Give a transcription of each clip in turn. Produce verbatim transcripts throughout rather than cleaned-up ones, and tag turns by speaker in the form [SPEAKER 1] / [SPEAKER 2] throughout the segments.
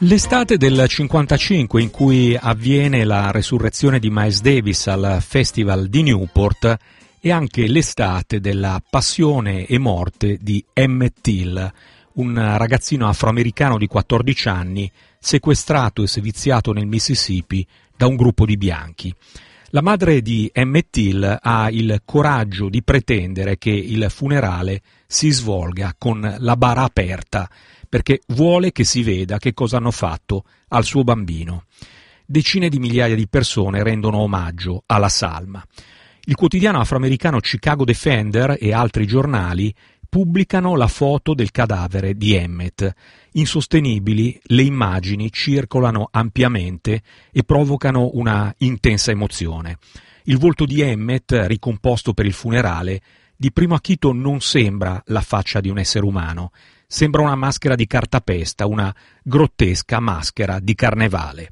[SPEAKER 1] L'estate del cinquantacinque, in cui avviene la resurrezione di Miles Davis al Festival di Newport, è anche l'estate della passione e morte di Emmett Till, un ragazzino afroamericano di quattordici anni sequestrato e seviziato nel Mississippi da un gruppo di bianchi. La madre di Emmett Till ha il coraggio di pretendere che il funerale si svolga con la bara aperta, perché vuole che si veda che cosa hanno fatto al suo bambino. Decine di migliaia di persone rendono omaggio alla salma. Il quotidiano afroamericano Chicago Defender e altri giornali pubblicano la foto del cadavere di Emmett. Insostenibili, le immagini circolano ampiamente e provocano una intensa emozione. Il volto di Emmett, ricomposto per il funerale, di primo acchito non sembra la faccia di un essere umano. Sembra una maschera di cartapesta, una grottesca maschera di carnevale.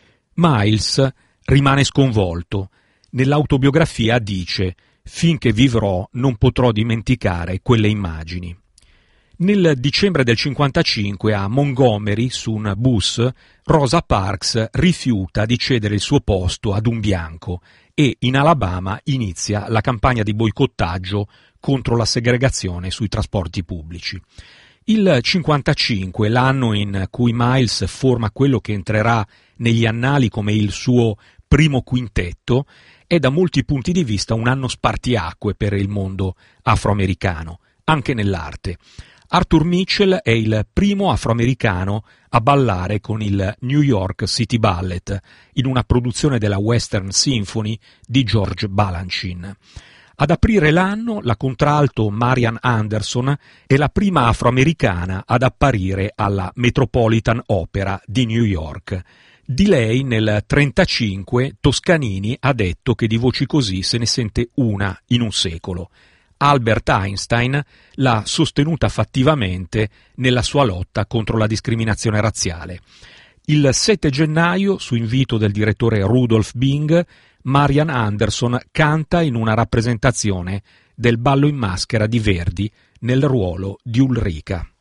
[SPEAKER 1] Miles rimane sconvolto. Nell'autobiografia dice: «Finché vivrò non potrò dimenticare quelle immagini». Nel dicembre del cinquantacinque a Montgomery, su un bus, Rosa Parks rifiuta di cedere il suo posto ad un bianco e in Alabama inizia la campagna di boicottaggio contro la segregazione sui trasporti pubblici. Il cinquantacinque, l'anno in cui Miles forma quello che entrerà negli annali come il suo primo quintetto, è da molti punti di vista un anno spartiacque per il mondo afroamericano, anche nell'arte. Arthur Mitchell è il primo afroamericano a ballare con il New York City Ballet in una produzione della Western Symphony di George Balanchine. Ad aprire l'anno, la contralto Marian Anderson è la prima afroamericana ad apparire alla Metropolitan Opera di New York. Di lei nel trentacinque Toscanini ha detto che di voci così se ne sente una in un secolo. Albert Einstein l'ha sostenuta fattivamente nella sua lotta contro la discriminazione razziale. Il sette gennaio, su invito del direttore Rudolf Bing, Marian Anderson canta in una rappresentazione del ballo in maschera di Verdi nel ruolo di Ulrica.